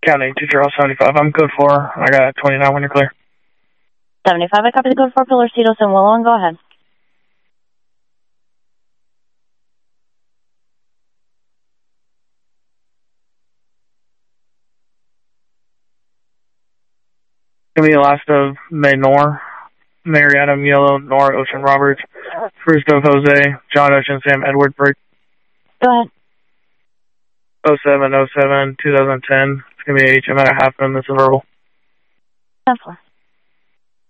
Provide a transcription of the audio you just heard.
County, 2 Charles 75. I'm code 4. I got 29 when you're clear. 75, I copy the code 4, Pillar Cedos and Willow, and go ahead. Gonna be the last of May Nor, Mary Adam Yellow, Nora Ocean Roberts, First of Jose, John Ocean, Sam Edward Brick. Go ahead. 0707 2010. It's gonna be HM at a half, and this is verbal. 10-4.